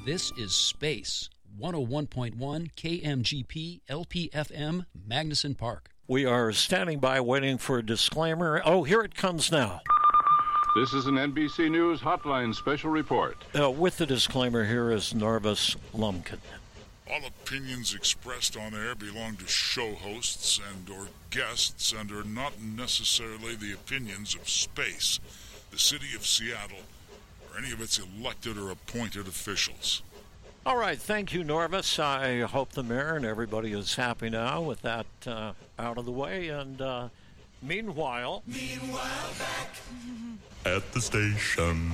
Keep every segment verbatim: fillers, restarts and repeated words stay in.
This is Space, one oh one point one K M G P L P F M, Magnuson Park. We are standing by waiting for a disclaimer. Oh, here it comes now. This is an N B C News Hotline special report. Uh, with the disclaimer, here is Norvis Lumpkin. All opinions expressed on air belong to show hosts and or guests and are not necessarily the opinions of Space, the city of Seattle, or any of its elected or appointed officials. All right, thank you, Norvis. I hope the mayor and everybody is happy now with that uh, out of the way. And uh, meanwhile... Meanwhile, back at the station.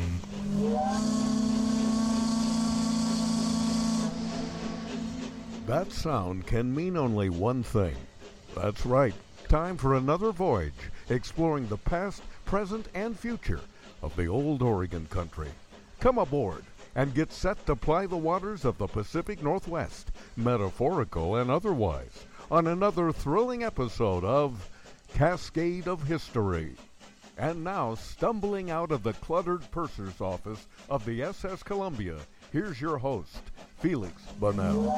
That sound can mean only one thing. That's right. Time for another voyage, exploring the past, present, and future of the old Oregon country. Come aboard and get set to ply the waters of the Pacific Northwest, metaphorical and otherwise, on another thrilling episode of Cascade of History. And now, stumbling out of the cluttered purser's office of the S S Columbia, here's your host, Felix Bunnell.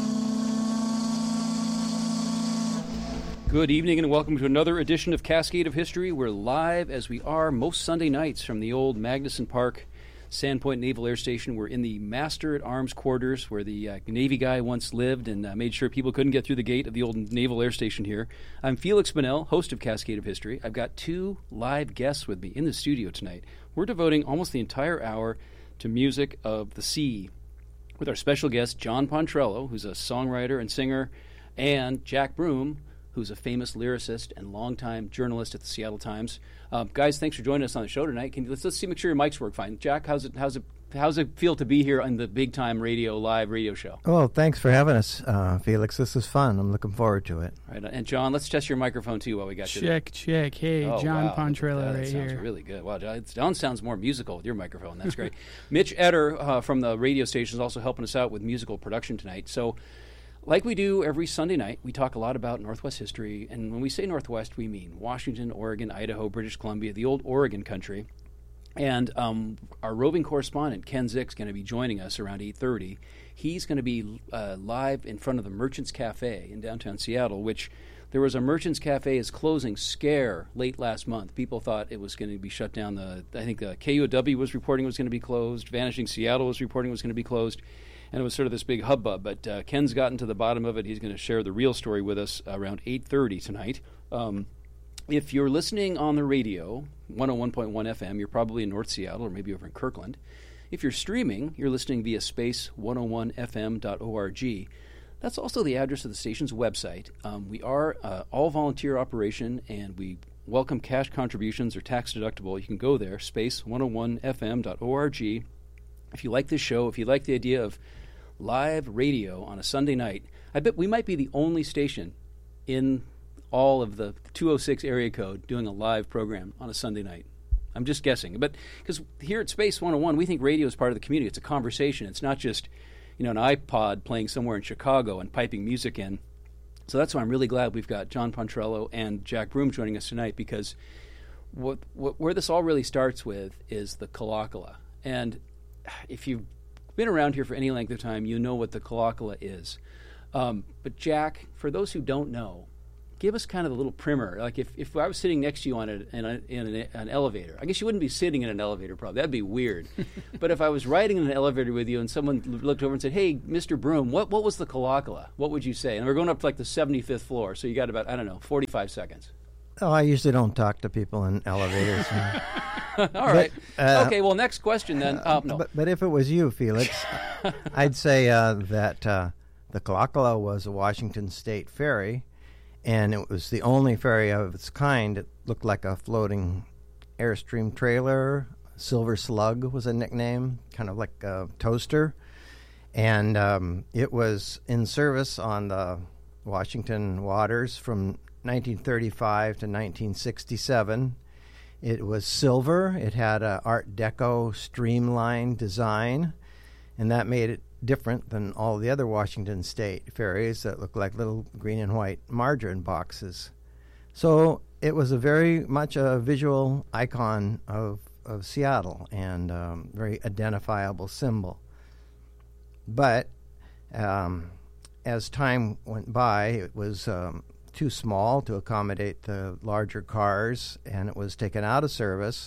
Good evening and welcome to another edition of Cascade of History. We're live as we are most Sunday nights from the old Magnuson Park Sandpoint Naval Air Station. We're in the Master at Arms quarters where the uh, Navy guy once lived and uh, made sure people couldn't get through the gate of the old Naval Air Station here. I'm Felix Bunnell, host of Cascade of History. I've got two live guests with me in the studio tonight. We're devoting almost the entire hour to music of the sea with our special guest, John Pontrello, who's a songwriter and singer, and Jack Broom, who's a famous lyricist and longtime journalist at the Seattle Times. Uh, guys, thanks for joining us on the show tonight. Can you, let's let's see, make sure your mics work fine. Jack, how's it how's it how's it feel to be here on the big time radio live radio show? Well, thanks for having us, uh, Felix. This is fun. I'm looking forward to it. All right, and John, let's test your microphone too while we got check, you there. Check, Hey, oh, John wow. Pontrello that, that right sounds here. Really good. Wow, John sounds more musical with your microphone. That's great. Mitch Etter uh, from the radio station is also helping us out with musical production tonight. So, like we do every Sunday night, we talk a lot about Northwest history, and when we say Northwest, we mean Washington, Oregon, Idaho, British Columbia, the old Oregon country. And um, our roving correspondent, Ken Zick's going to be joining us around eight thirty. He's going to be uh, live in front of the Merchants Cafe in downtown Seattle, which there was a Merchants Cafe is closing scare late last month. People thought it was going to be shut down. The I think the K U O W was reporting it was going to be closed. Vanishing Seattle was reporting it was going to be closed. And it was sort of this big hubbub, but uh, Ken's gotten to the bottom of it. He's going to share the real story with us around eight thirty tonight. Um, if you're listening on the radio, one oh one point one F M, you're probably in North Seattle or maybe over in Kirkland. If you're streaming, you're listening via space one oh one f m dot org. That's also the address of the station's website. Um, we are uh, all-volunteer operation, and we welcome cash contributions or tax deductible. You can go there, space one oh one f m dot org. If you like this show, if you like the idea of live radio on a Sunday night, I bet we might be the only station in all of the two oh six area code doing a live program on a Sunday night. I'm just guessing. But because here at Space one oh one, we think radio is part of the community. It's a conversation. It's not just, you know, an iPod playing somewhere in Chicago and piping music in. So that's why I'm really glad we've got John Pontrello and Jack Broom joining us tonight, because what, what where this all really starts with is the Kalakala. And if you've been around here for any length of time, you know what the Kalakala is. Um, but Jack, for those who don't know, give us kind of a little primer. Like if, if I was sitting next to you on a, in, a, in an, an elevator, I guess you wouldn't be sitting in an elevator probably. That'd be weird. But if I was riding in an elevator with you and someone looked over and said, "Hey, Mister Broom, what, what was the Kalakala?" What would you say? And we're going up to like the seventy-fifth floor, so you got about, I don't know, forty-five seconds. Oh, I usually don't talk to people in elevators. All right. But, uh, okay, well, next question then. Uh, no. but, but if it was you, Felix, I'd say uh, that uh, the Kalakala was a Washington State ferry, and it was the only ferry of its kind. It looked like a floating Airstream trailer. Silver Slug was a nickname, kind of like a toaster. And um, it was in service on the Washington waters from nineteen thirty-five to nineteen sixty-seven. It was silver. It had a Art Deco streamlined design, and that made it different than all the other Washington State ferries that looked like little green and white margarine boxes. So it was a very much a visual icon of, of Seattle, and um, very identifiable symbol. but um, as time went by, it was um, too small to accommodate the larger cars, and it was taken out of service.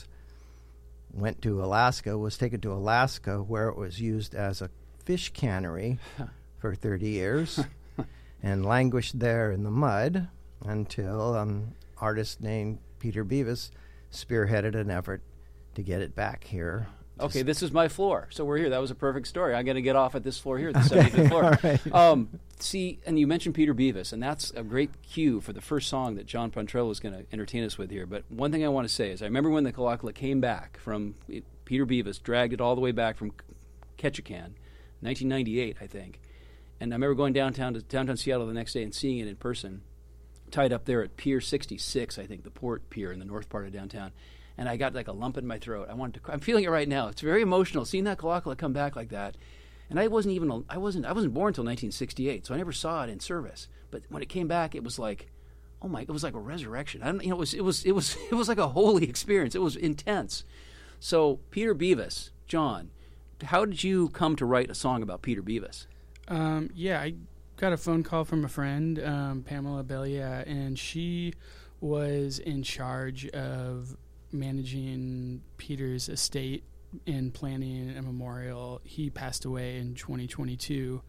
Went to Alaska, was taken to Alaska, where it was used as a fish cannery for thirty years, and languished there in the mud until an um, artist named Peter Beavis spearheaded an effort to get it back here. Okay, this is my floor, so we're here. That was a perfect story. I'm going to get off at this floor here, the Okay, seventieth floor. all right. Um, see, and you mentioned Peter Beavis, and that's a great cue for the first song that John Pontrello is going to entertain us with here. But one thing I want to say is I remember when the Kalakala came back from it, Peter Beavis, dragged it all the way back from Ketchikan, nineteen ninety-eight, I think. And I remember going downtown to downtown Seattle the next day and seeing it in person, tied up there at Pier sixty-six, I think, the port pier in the north part of downtown. And I got like a lump in my throat. I wanted to cry. I'm feeling it right now. It's very emotional seeing that Kalakala come back like that. And I wasn't even I wasn't I wasn't born until nineteen sixty-eight, so I never saw it in service. But when it came back, it was like, oh my! It was like a resurrection. I don't, you know, it was it was it was it was like a holy experience. It was intense. So Peter Beavis, John, how did you come to write a song about Peter Beavis? Um, yeah, I got a phone call from a friend, um, Pamela Belia, and she was in charge of managing Peter's estate and planning a memorial. He passed away in twenty twenty-two.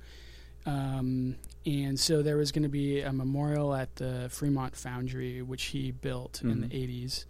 Um, and so there was going to be a memorial at the Fremont Foundry, which he built mm-hmm. in the eighties.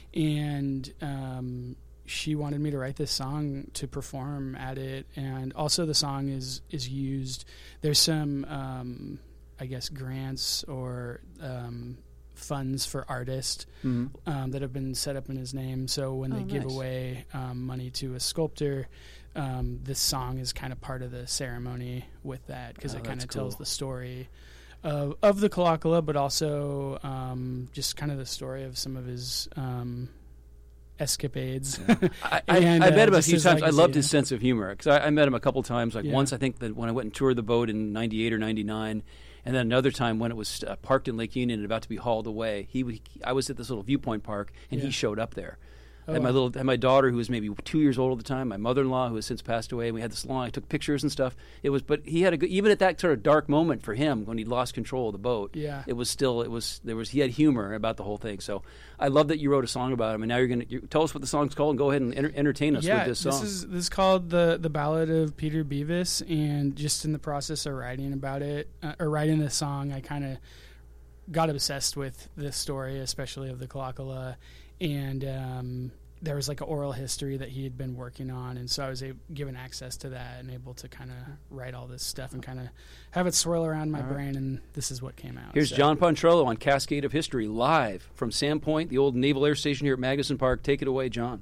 And um, she wanted me to write this song to perform at it. And also the song is, is used. There's some, um, I guess, grants or um, funds for artists mm-hmm. um, that have been set up in his name. So when oh, they nice. give away um, money to a sculptor, um, this song is kind of part of the ceremony with that, because oh, it kind of cool. tells the story of, of the Kalakala, but also um, just kind of the story of some of his um, escapades. Yeah. I, I, and, I met uh, him a few times. I loved yeah. his sense of humor, because I, I met him a couple times. Like yeah. once, I think that when I went and toured the boat in ninety-eight or ninety-nine, and then another time when it was uh, parked in Lake Union and about to be hauled away. He, he I was at this little viewpoint park, and yeah. he showed up there. Oh, I had my wow. little, I had my daughter who was maybe two years old at the time, my mother-in-law who has since passed away, and we had this long. I took pictures and stuff. It was, but he had a good, even at that sort of dark moment for him when he lost control of the boat. Yeah. It was still, it was there was he had humor about the whole thing. So I love that you wrote a song about him, and now you're going to tell us what the song's called and go ahead and enter, entertain us yeah, with this song. this is this is called the the Ballad of Peter Beavis, and just in the process of writing about it uh, or writing the song, I kind of got obsessed with this story, especially of the Kalakala, and um, there was like an oral history that he had been working on, and so I was a- given access to that and able to kind of write all this stuff and kind of have it swirl around my all right. brain, and this is what came out. Here's so. John Pontrello on Cascade of History, live from Sandpoint, the old Naval Air Station here at Magnuson Park. Take it away, John.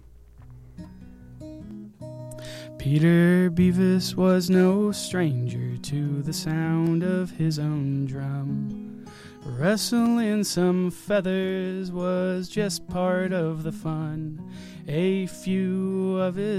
Peter Beavis was no stranger to the sound of his own drum. Wrestling some feathers was just part of the fun. A few of his